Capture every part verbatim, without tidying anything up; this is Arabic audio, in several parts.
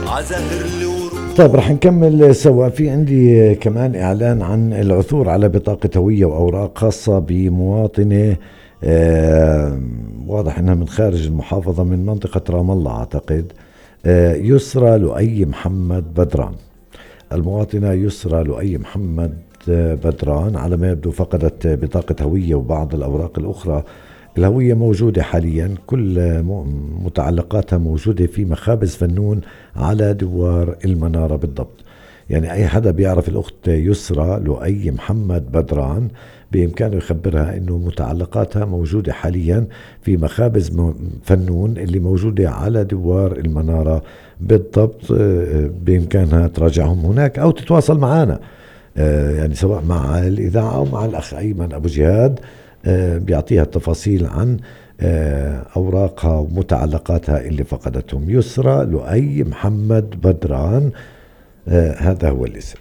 عزهر الورود. طيب رح نكمل سوا. في عندي كمان إعلان عن العثور على بطاقة هوية وأوراق خاصة بمواطنة آه واضح أنها من خارج المحافظة، من منطقة رام الله أعتقد، آه يسرى لؤي محمد بدران. المواطنة يسرى لؤي محمد بدران على ما يبدو فقدت بطاقة هوية وبعض الأوراق الأخرى. الهوية موجودة حاليا، كل متعلقاتها موجودة في مخابز فنون على دوار المنارة بالضبط. يعني أي حدا بيعرف الأخت يسرى لؤي محمد بدران بإمكانه يخبرها أنه متعلقاتها موجودة حاليا في مخابز فنون اللي موجودة على دوار المنارة بالضبط. بإمكانها تراجعهم هناك أو تتواصل معنا، يعني سواء مع الإذاعة أو مع الأخ أيمن أبو جهاد، بيعطيها التفاصيل عن أوراقها ومتعلقاتها اللي فقدتهم. يسرى لؤي محمد بدران، هذا هو الاسم.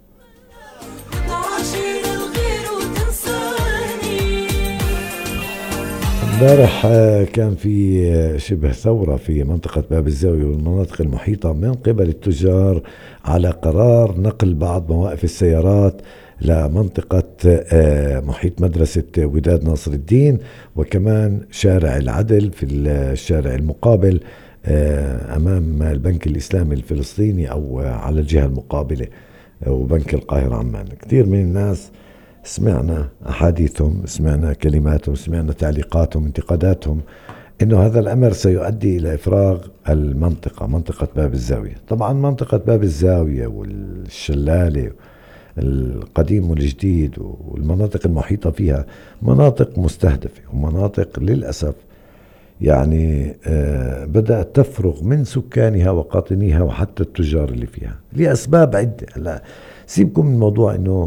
امبارح كان في شبه ثورة في منطقة باب الزاوية والمناطق المحيطة من قبل التجار على قرار نقل بعض مواقف السيارات لمنطقة محيط مدرسة وداد ناصر الدين، وكمان شارع العدل في الشارع المقابل أمام البنك الإسلامي الفلسطيني أو على الجهة المقابلة وبنك القاهرة عمان. كثير من الناس سمعنا أحاديثهم، سمعنا كلماتهم، سمعنا تعليقاتهم، انتقاداتهم إنه هذا الأمر سيؤدي إلى إفراغ المنطقة، منطقة باب الزاوية. طبعا منطقة باب الزاوية والشلالة القديم والجديد والمناطق المحيطة فيها مناطق مستهدفة ومناطق للأسف يعني آه بدأت تفرغ من سكانها وقاطنيها وحتى التجار اللي فيها لأسباب عدة. لا سيبكم من موضوع إنه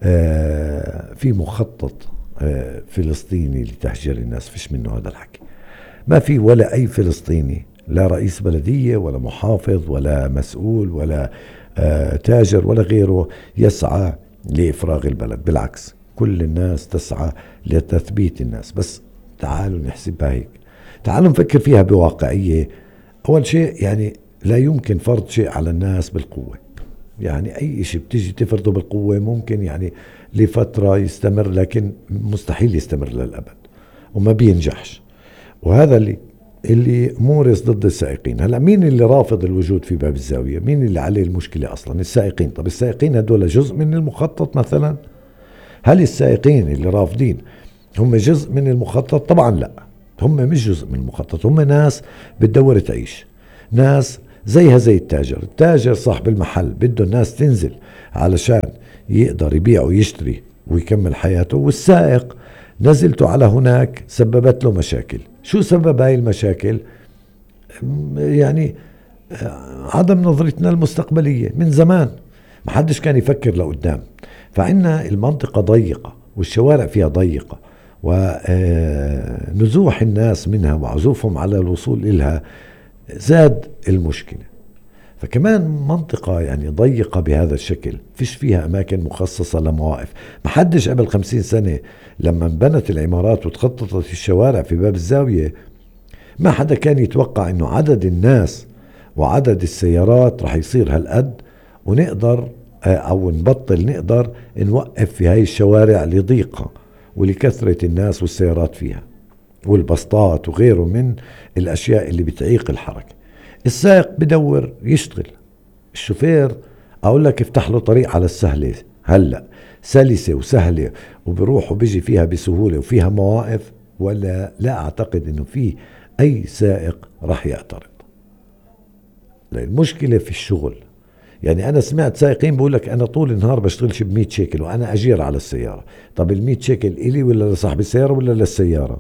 آه في مخطط آه فلسطيني لتهجير الناس، فيش منه هذا الحكي. ما في ولا أي فلسطيني، لا رئيس بلدية ولا محافظ ولا مسؤول ولا آه تاجر ولا غيره يسعى لإفراغ البلد. بالعكس كل الناس تسعى لتثبيت الناس. بس تعالوا نحسبها هيك، تعالوا نفكر فيها بواقعية. أول شيء يعني لا يمكن فرض شيء على الناس بالقوة. يعني أي شيء بتيجي تفرضه بالقوة ممكن يعني لفترة يستمر، لكن مستحيل يستمر للأبد وما بينجحش. وهذا اللي اللي مورس ضد السائقين. هلا مين اللي رافض الوجود في باب الزاوية؟ مين اللي عليه المشكلة أصلا؟ السائقين. طب السائقين هدول جزء من المخطط مثلا؟ هل السائقين اللي رافضين هم جزء من المخطط؟ طبعا لا، هم مش جزء من المخطط. هم ناس بتدور تعيش، ناس زيها زي التاجر. التاجر صاحب المحل بده الناس تنزل علشان يقدر يبيع ويشتري ويكمل حياته، والسائق نزلته على هناك سببت له مشاكل. شو سبب هاي المشاكل؟ يعني عدم نظرتنا المستقبلية. من زمان ما حدش كان يفكر لقدام، فعنا المنطقة ضيقة والشوارع فيها ضيقة ونزوح الناس منها وعزوفهم على الوصول إلها زاد المشكلة. فكمان منطقة يعني ضيقة بهذا الشكل، فيش فيها أماكن مخصصة لمواقف. ما حدش قبل خمسين سنة لما بنت العمارات وتخططت الشوارع في باب الزاوية ما حدا كان يتوقع إنه عدد الناس وعدد السيارات رح يصير هالقد ونقدر أو نبطل نقدر نوقف في هاي الشوارع لضيقها ولكثرة الناس والسيارات فيها والبسطات وغيره من الأشياء اللي بتعيق الحركة. السائق بدور يشتغل، الشوفير أقول لك افتح له طريق على السهلة هلأ سلسة وسهلة وبروح وبيجي فيها بسهولة وفيها مواقف، ولا لا أعتقد إنه في أي سائق راح يعترض. المشكلة في الشغل. يعني أنا سمعت سائقين بقول لك أنا طول النهار بشتغلش بمية شيكل وأنا أجير على السيارة. طب المية شيكل إلي ولا لصاحب السيارة ولا للسيارة؟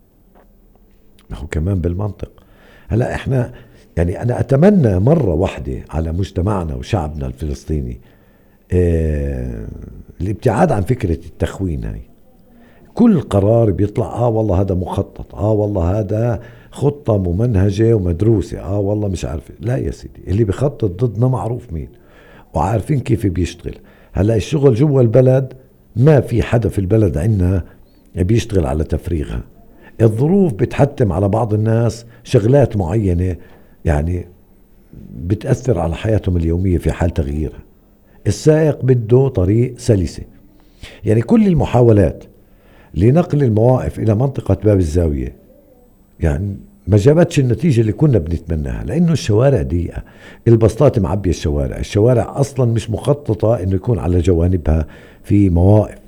هو كمان بالمنطق. هلا إحنا يعني أنا أتمنى مرة واحدة على مجتمعنا وشعبنا الفلسطيني اه الابتعاد عن فكرة التخوين. هاي كل قرار بيطلع آه والله هذا مخطط، آه والله هذا خطة ممنهجة ومدروسة، آه والله مش عارف. لا يا سيدي، اللي بيخطط ضدنا معروف مين وعارفين كيف بيشتغل. هلا الشغل جوا البلد ما في حدا في البلد عنا بيشتغل على تفريغها. الظروف بتحتم على بعض الناس شغلات معينة، يعني بتأثر على حياتهم اليومية في حال تغييرها. السائق بده طريق سلسة، يعني كل المحاولات لنقل المواقف إلى منطقة باب الزاوية يعني ما جابتش النتيجة اللي كنا بنتمناها، لأنه الشوارع ضيقة، البسطات معبية الشوارع، الشوارع أصلا مش مخططة إنه يكون على جوانبها في مواقف.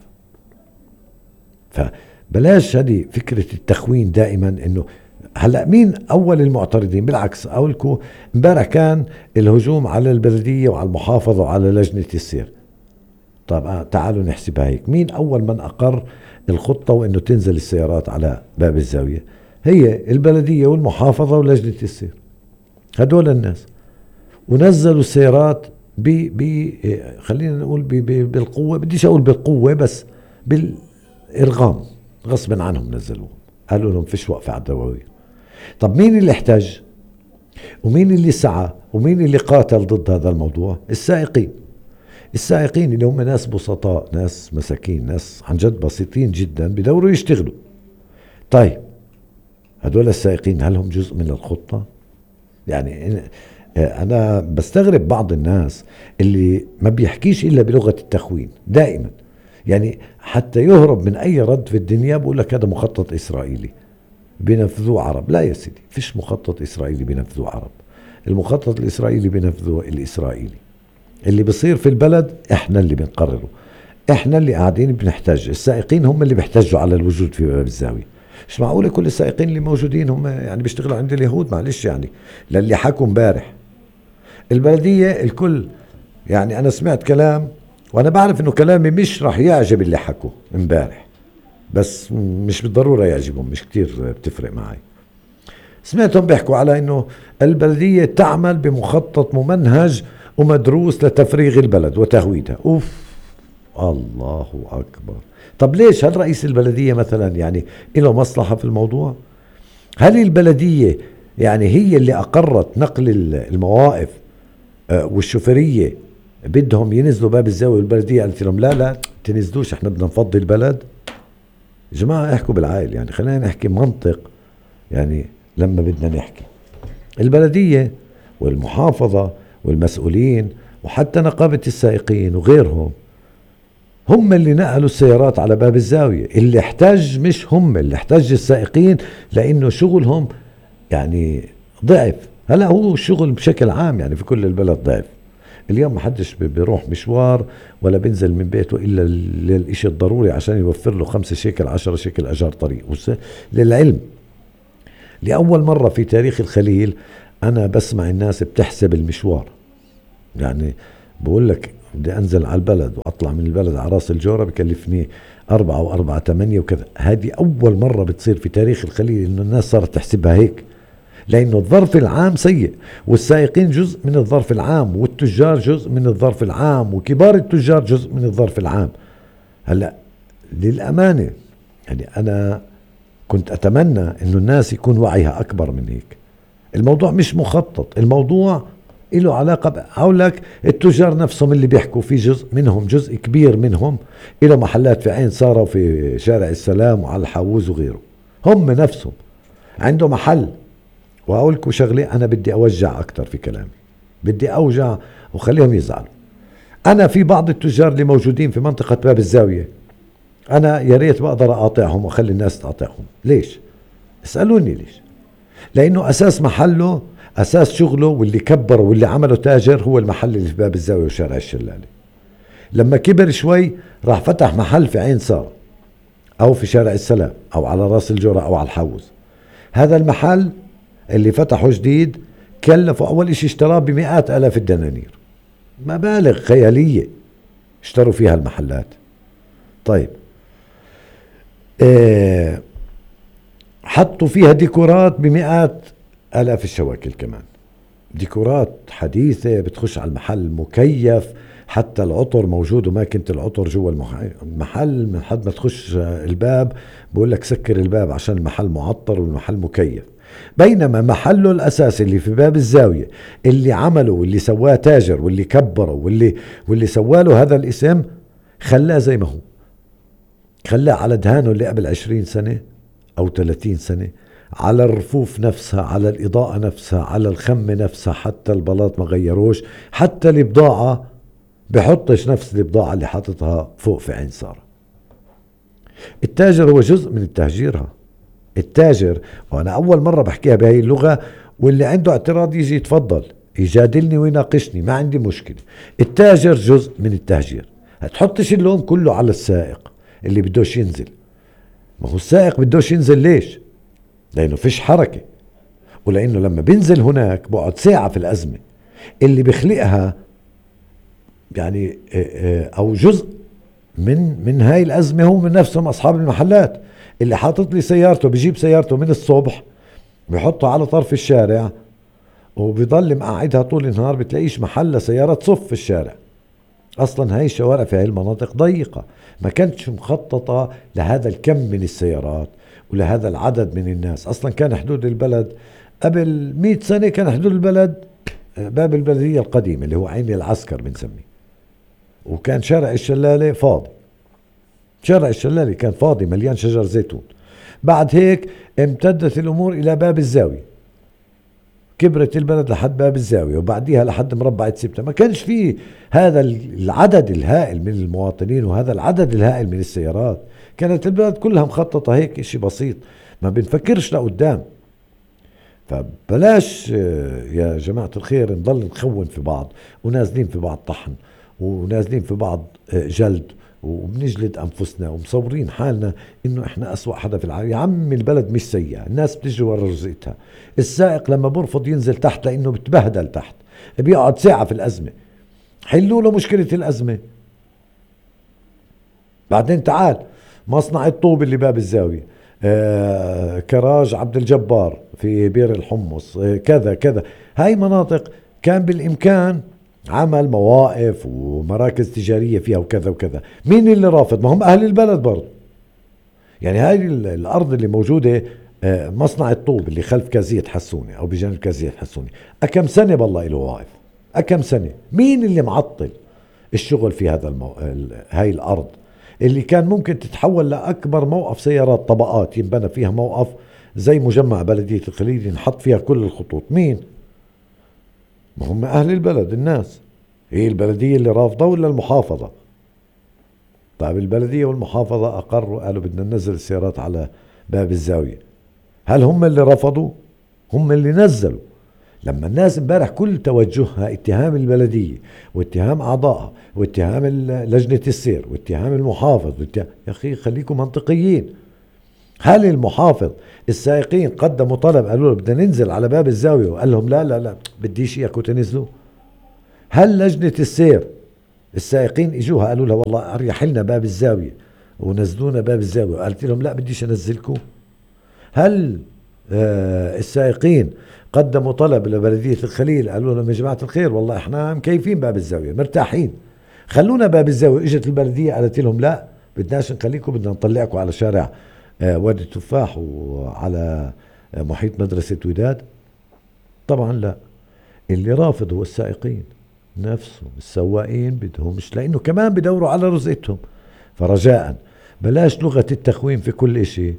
فبلاش هذه فكرة التخوين دائما. إنه هلأ مين أول المعترضين؟ بالعكس أقولكم امبارح كان الهجوم على البلدية وعلى المحافظة وعلى لجنة السير. طب تعالوا نحسبها هيك، مين أول من أقر الخطة وإنه تنزل السيارات على باب الزاوية؟ هي البلدية والمحافظة ولجنة السير، هدول الناس. ونزلوا السيارات ب ب خلينا نقول ب ب بالقوة، بديش أقول بالقوة بس بالإرغام، غصبا عنهم نزلوهم، قالوا لهم فيش وقفة على الدواوير. طب مين اللي احتج ومين اللي سعى ومين اللي قاتل ضد هذا الموضوع؟ السائقين. السائقين اللي هم ناس بسطاء، ناس مساكين، ناس عن جد بسيطين جدا بدوروا يشتغلوا. طيب هدول السائقين هل هم جزء من الخطة؟ يعني أنا بستغرب بعض الناس اللي ما بيحكيش إلا بلغة التخوين دائما، يعني حتى يهرب من أي رد في الدنيا بقول لك هذا مخطط إسرائيلي بينفذوه عرب. لا يا سيدي، فيش مخطط إسرائيلي بينفذوه عرب. المخطط الإسرائيلي بينفذوه الإسرائيلي. اللي بيصير في البلد احنا اللي بنقرره، احنا اللي قاعدين بنحتاج. السائقين هم اللي بيحتاجوا على الوجود في باب الزاوية. مش معقولة كل السائقين اللي موجودين هم يعني بيشتغلوا عند اليهود؟ معلش يعني للي حكوا امبارح البلدية الكل. يعني انا سمعت كلام وانا بعرف انه كلامي مش راح يعجب اللي حكوا امبارح، بس مش بالضرورة يعجبهم، مش كتير بتفرق معي. سمعتهم بيحكوا على انه البلدية تعمل بمخطط ممنهج ومدروس لتفريغ البلد وتهويدها. اوف، الله اكبر. طب ليش؟ هل رئيس البلدية مثلا يعني له مصلحة في الموضوع؟ هل البلدية يعني هي اللي اقرت نقل المواقف والشوفرية بدهم ينزلوا باب الزاوية والبلدية قالت لهم لا لا تنزلوش، احنا بدنا نفضي البلد؟ جماعة احكوا بالعائل، يعني خلينا نحكي منطق. يعني لما بدنا نحكي البلدية والمحافظة والمسؤولين وحتى نقابة السائقين وغيرهم هم اللي نقلوا السيارات على باب الزاوية. اللي احتاج مش هم، اللي احتاج السائقين، لانه شغلهم يعني ضعف. هلا هو الشغل بشكل عام يعني في كل البلد ضعف. اليوم ما حدش بيروح مشوار ولا بينزل من بيته الا للإشي الضروري عشان يوفر له خمسة شيكل عشرة شيكل اجار طريق. للعلم لأول مرة في تاريخ الخليل أنا بسمع الناس بتحسب المشوار. يعني بقول لك بدي أنزل على البلد وأطلع من البلد على راس الجورة بكلفني أربعة وأربعة تمانية وكذا. هذه أول مرة بتصير في تاريخ الخليل إنه الناس صارت تحسبها هيك، لأنه الظرف العام سيء، والسائقين جزء من الظرف العام، والتجار جزء من الظرف العام، وكبار التجار جزء من الظرف العام. هلأ للأمانة يعني أنا كنت أتمنى إنه الناس يكون وعيها أكبر من هيك. الموضوع مش مخطط، الموضوع له علاقة بقولك التجار نفسهم اللي بيحكوا في جزء منهم، جزء كبير منهم إلى محلات في عين سارة وفي شارع السلام وعلى الحاوز وغيره. هم نفسهم عنده محل. وأقولكوا شغلة، أنا بدي أوجع أكتر في كلامي، بدي أوجع وخليهم يزعلوا. أنا في بعض التجار اللي موجودين في منطقة باب الزاوية أنا يا ريت بقدر أقاطعهم وأخلي الناس تقاطعهم. ليش؟ اسألوني ليش؟ لأنه أساس محله، أساس شغله واللي كبره واللي عمله تاجر هو المحل اللي في باب الزاوية وشارع الشلالي. لما كبر شوي راح فتح محل في عين سارة أو في شارع السلام أو على راس الجورة أو على الحوز. هذا المحل اللي فتحه جديد كلفه أول إشي اشتراه بمئات آلاف الدنانير، مبالغ خيالية اشتروا فيها المحلات. طيب اه حطوا فيها ديكورات بمئات آلاف الشواكل، كمان ديكورات حديثة بتخش على المحل مكيف، حتى العطر موجود وماكينة العطر جوا المحل. من حد ما تخش الباب بقول لك سكر الباب عشان المحل معطر والمحل مكيف. بينما محله الأساسي اللي في باب الزاوية اللي عمله واللي سواه تاجر واللي كبره واللي واللي سواله هذا الاسم خلاه زي ما هو، خلاه على دهانه اللي قبل عشرين سنة أو ثلاثين سنة، على الرفوف نفسها، على الإضاءة نفسها، على الخم نفسها، حتى البلاط ما غيروش، حتى البضاعة بحطش نفس البضاعة اللي حاططها فوق في عين سارة. التاجر هو جزء من التهجيرها. التاجر، وأنا أول مرة بحكيها بهاي اللغة، واللي عنده اعتراض يجي يتفضل يجادلني ويناقشني، ما عندي مشكلة. التاجر جزء من التهجير. هتحطش اللوم كله على السائق اللي بدوش ينزل. ما هو السائق بدوش ينزل ليش؟ لأنه فيش حركة، ولأنه لما بينزل هناك بقعد ساعة في الأزمة اللي بيخلقها، يعني أو جزء من من هاي الأزمة هو من نفسهم أصحاب المحلات اللي حاطط لي سيارته، بيجيب سيارته من الصبح بيحطها على طرف الشارع وبيضل مقعدها طول النهار، بتلاقيش محل سيارات صف في الشارع. أصلا هاي الشوارع في هاي المناطق ضيقة، ما كانتش مخططة لهذا الكم من السيارات ولهذا العدد من الناس. أصلا كان حدود البلد قبل مئة سنة، كان حدود البلد باب البلدية القديم اللي هو عين العسكر بنسميه، وكان شارع الشلالة فاضي. شارع الشلالة كان فاضي مليان شجر زيتون. بعد هيك امتدت الأمور إلى باب الزاوية، كبرت البلد لحد باب الزاوية، وبعديها لحد مربع سبتة. ما كانش فيه هذا العدد الهائل من المواطنين وهذا العدد الهائل من السيارات. كانت البلد كلها مخططة هيك، اشي بسيط، ما بنفكرش لقدام. فبلاش يا جماعة الخير نضل نخون في بعض، ونازلين في بعض طحن، ونازلين في بعض جلد، وبنجلد أنفسنا ومصورين حالنا إنه إحنا أسوأ حدا في العالم. يا عم البلد مش سيئة، الناس بتجي ورا رزقتها. السائق لما برفض ينزل تحت لأنه بتبهدل تحت، بيقعد ساعة في الأزمة، حلوا له مشكلة الأزمة. بعدين تعال مصنع الطوب اللي باب الزاوية، آه كراج عبد الجبار في بير الحمص، آه كذا كذا. هاي مناطق كان بالإمكان عمل مواقف ومراكز تجارية فيها وكذا وكذا. مين اللي رافض؟ ما هم أهل البلد برضو. يعني هاي الأرض اللي موجودة، آه مصنع الطوب اللي خلف كازية حسوني أو بجانب كازية حسوني، أكم سنة بالله إله واقف، أكم سنة. مين اللي معطل الشغل في هذا المو... هاي الأرض اللي كان ممكن تتحول لأكبر موقف سيارات طبقات، ينبنى فيها موقف زي مجمع بلدية الخليل ينحط فيها كل الخطوط؟ مين؟ ما هم أهل البلد، الناس. هي البلدية اللي رافضة ولا المحافظة؟ طيب البلدية والمحافظة أقروا قالوا بدنا ننزل السيارات على باب الزاوية، هل هم اللي رفضوا؟ هم اللي نزلوا. لما الناس امبارح كل توجهها اتهام البلدية واتهام أعضائها واتهام لجنة السير واتهام المحافظ واتهام... يا أخي خليكم منطقيين. هل المحافظ السائقين قدموا طلب قالوا له بدنا ننزل على باب الزاوية وقال لهم لا لا لا بديش إياكم تنزلوا؟ هل لجنة السير السائقين اجوها قالوا لها والله اريح لنا باب الزاوية ونزلونا باب الزاوية وقالت لهم لا بديش انزلكم؟ هل آه السائقين قدموا طلب لبلدية الخليل قالوا لهم يا جماعة الخير والله احنا مكيفين باب الزاوية مرتاحين خلونا باب الزاوية؟ اجت البلدية قالت لهم لا بدناش نخليكم، بدنا نطلعكم على شارع آه وادي التفاح وعلى آه محيط مدرسة وداد؟ طبعا لا. اللي رافض هو السائقين نفسهم، السواقين بدهم مش، لانه كمان بدوروا على رزقتهم. فرجاء بلاش لغة التخوين في كل اشي،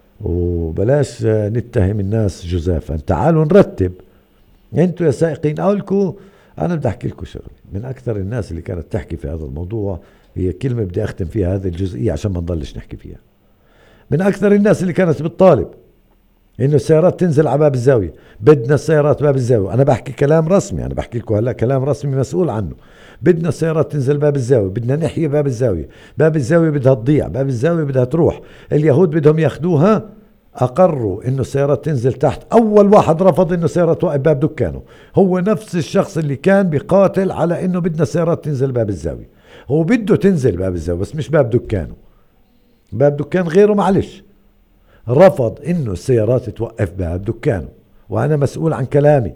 وبلاش نتهم الناس جزافا. تعالوا نرتب. انتوا يا سائقين اقولكم انا بدي احكي لكم شغله. من اكثر الناس اللي كانت تحكي في هذا الموضوع، هي كلمة بدي اختم فيها هذه الجزئية عشان ما نضلش نحكي فيها. من اكثر الناس اللي كانت بتطالب انه السيارات تنزل على باب الزاوية، بدنا السيارات باب الزاوية. انا بحكي كلام رسمي، انا بحكي لكم هلا كلام رسمي مسؤول عنه. بدنا السيارات تنزل باب الزاوية، بدنا نحيي باب الزاوية. باب الزاوية بدها تضيع، باب الزاوية بدها تروح. اليهود بدهم ياخدوها، اقروا انه السيارات تنزل تحت. اول واحد رفض انه السيارات توقف باب دكانه هو نفس الشخص اللي كان بيقاتل على انه بدنا السيارات تنزل باب الزاوية. هو بده تنزل باب الزاوية بس مش باب دكانه، باب دكان غيره معلش. رفض انه السيارات توقف باب دكانه، وانا مسؤول عن كلامي،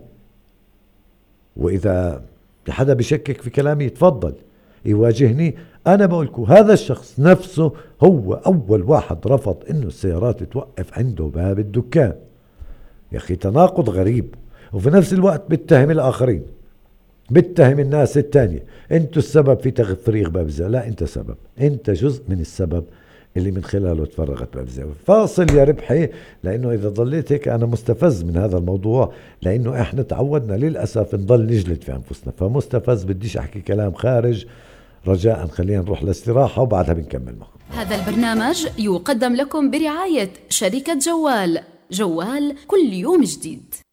واذا حدا بيشكك في كلامي يتفضل يواجهني. انا بقولكم هذا الشخص نفسه هو اول واحد رفض انه السيارات توقف عنده باب الدكان. يا اخي تناقض غريب. وفي نفس الوقت بتهم الاخرين، بتهم الناس التانية انتوا السبب في تفريغ باب الزاوية. لا، انت سبب، انت جزء من السبب اللي من خلاله تفرغت باب الزاوية. فاصل يا ربحي، لأنه إذا ضليت هيك أنا مستفز من هذا الموضوع، لأنه إحنا تعودنا للأسف نضل نجلد في أنفسنا، فمستفز بديش أحكي كلام خارج. رجاء خلينا نروح لاستراحة وبعدها بنكمل معكم. هذا البرنامج يقدم لكم برعاية شركة جوال. جوال كل يوم جديد.